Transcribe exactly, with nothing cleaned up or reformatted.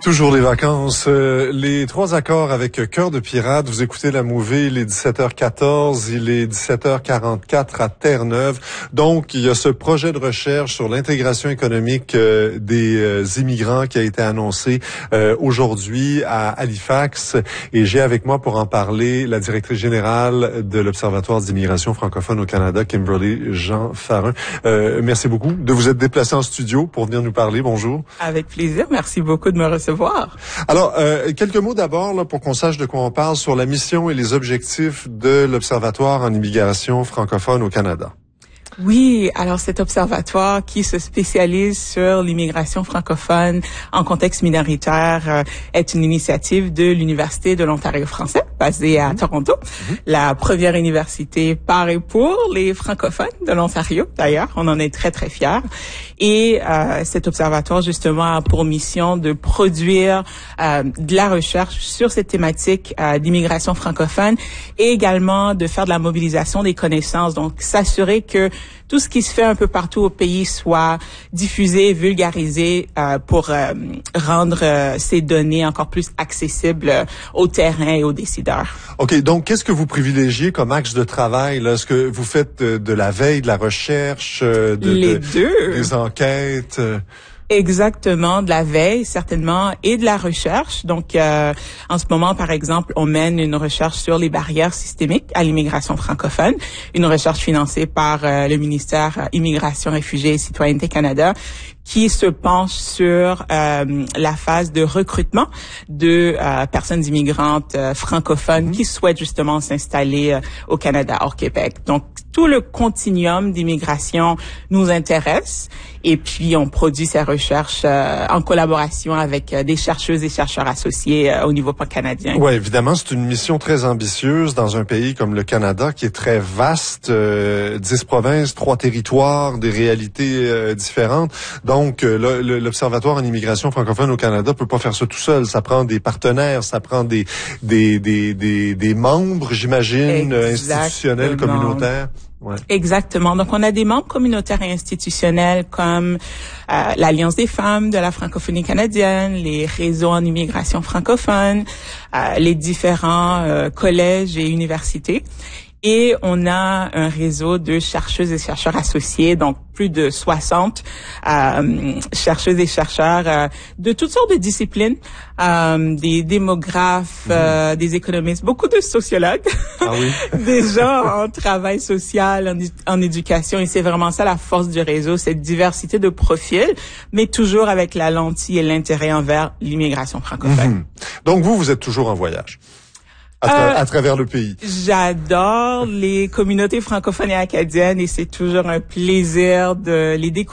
Toujours les vacances. Euh, les trois accords avec Cœur de Pirate. Vous écoutez la Mouvée, il est dix-sept heures quatorze, il est dix-sept heures quarante-quatre à Terre-Neuve. Donc, il y a ce projet de recherche sur l'intégration économique euh, des euh, immigrants qui a été annoncé euh, aujourd'hui à Halifax. Et j'ai avec moi pour en parler la directrice générale de l'Observatoire d'immigration francophone au Canada, Kimberly Jean Farin. Euh, merci beaucoup de vous être déplacé en studio pour venir nous parler. Bonjour. Avec plaisir. Merci beaucoup de me recevoir. Alors, euh, quelques mots d'abord là, pour qu'on sache de quoi on parle sur la mission et les objectifs de l'Observatoire en immigration francophone au Canada. Oui, alors cet observatoire qui se spécialise sur l'immigration francophone en contexte minoritaire euh, est une initiative de l'Université de l'Ontario français, basée à Toronto, mm-hmm. la première université par et pour les francophones de l'Ontario. D'ailleurs, on en est très, très fiers. Et euh, cet observatoire, justement, a pour mission de produire euh, de la recherche sur cette thématique euh, d'immigration francophone et également de faire de la mobilisation des connaissances, donc s'assurer que tout ce qui se fait un peu partout au pays soit diffusé, vulgarisé euh, pour euh, rendre euh, ces données encore plus accessibles euh, au terrain et aux décideurs. OK, donc qu'est-ce que vous privilégiez comme axe de travail là? Est-ce que vous faites de, de la veille, de la recherche, de, Les de, deux. des enquêtes? Exactement, de la veille certainement et de la recherche. Donc, euh, en ce moment, par exemple, on mène une recherche sur les barrières systémiques à l'immigration francophone, une recherche financée par euh, le ministère Immigration, Réfugiés et Citoyenneté Canada, qui se penche sur euh, la phase de recrutement de euh, personnes immigrantes euh, francophones qui souhaitent justement s'installer euh, au Canada, hors Québec. Donc, tout le continuum d'immigration nous intéresse et puis on produit ces recherches euh, en collaboration avec euh, des chercheuses et chercheurs associés euh, au niveau pan-canadien. Oui, évidemment, c'est une mission très ambitieuse dans un pays comme le Canada qui est très vaste, euh, dix provinces, trois territoires, des réalités euh, différentes. Donc, euh, le, l'Observatoire en immigration francophone au Canada peut pas faire ça tout seul. Ça prend des partenaires, ça prend des des des des, des membres, j'imagine, Exactement. institutionnels, communautaires. Ouais. Exactement. Donc, on a des membres communautaires et institutionnels comme euh, l'Alliance des femmes de la francophonie canadienne, les réseaux en immigration francophone, euh, les différents euh, collèges et universités. Et on a un réseau de chercheuses et chercheurs associés, donc plus de soixante euh, chercheuses et chercheurs euh, de toutes sortes de disciplines, euh, des démographes, mmh. euh, des économistes, beaucoup de sociologues, ah oui. des gens en travail social, en, en éducation. Et c'est vraiment ça la force du réseau, cette diversité de profils, mais toujours avec la lentille et l'intérêt envers l'immigration francophone. Mmh. Donc vous, vous êtes toujours en voyage? À, tra- euh, à travers le pays. J'adore les communautés francophones et acadiennes et c'est toujours un plaisir de les découvrir.